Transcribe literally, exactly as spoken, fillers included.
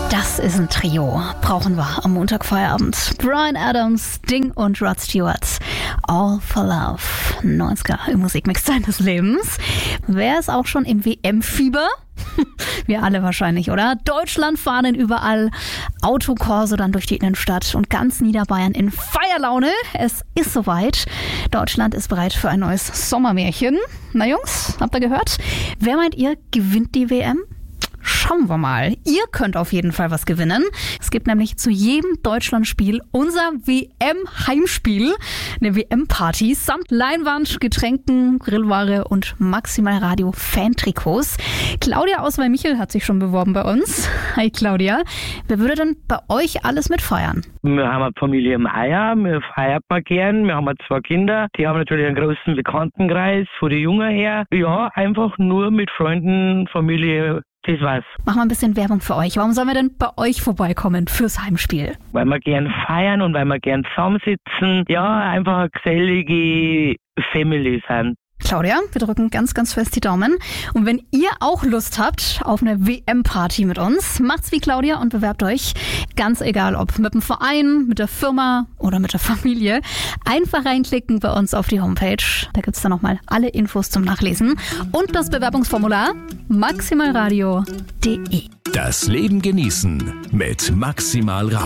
Das ist ein Trio. Brauchen wir am Montagfeierabend. Bryan Adams, Sting und Rod Stewart. All for Love. neunziger im Musikmix deines Lebens. Wer ist auch schon im W M-Fieber? Wir alle wahrscheinlich, oder? Deutschlandfahnen überall, Autokorso dann durch die Innenstadt und ganz Niederbayern in Feierlaune. Es ist soweit. Deutschland ist bereit für ein neues Sommermärchen. Na Jungs, habt ihr gehört? Wer meint ihr, gewinnt die W M? Schauen wir mal. Ihr könnt auf jeden Fall was gewinnen. Es gibt nämlich zu jedem Deutschlandspiel unser W M-Heimspiel, eine W M-Party samt Leinwand, Getränken, Grillware und Maximal Radio Fan-Trikots. Claudia aus Weilmichel hat sich schon beworben bei uns. Hi Claudia. Wer würde denn bei euch alles mitfeiern? Wir haben eine Familie im Eier, wir feiern mal gern, wir haben zwei Kinder, die haben natürlich einen großen Bekanntenkreis von den Jungen her. Ja, einfach nur mit Freunden, Familie. Das war's. Machen wir ein bisschen Werbung für euch. Warum sollen wir denn bei euch vorbeikommen fürs Heimspiel? Weil wir gern feiern und weil wir gern zusammensitzen. Ja, einfach eine gesellige Family sind. Claudia, wir drücken ganz, ganz fest die Daumen. Und wenn ihr auch Lust habt auf eine W M-Party mit uns, macht's wie Claudia und bewerbt euch. Ganz egal, ob mit dem Verein, mit der Firma oder mit der Familie. Einfach reinklicken bei uns auf die Homepage. Da gibt's dann nochmal alle Infos zum Nachlesen. Und das Bewerbungsformular maximalradio punkt de. Das Leben genießen mit Maximal Radio.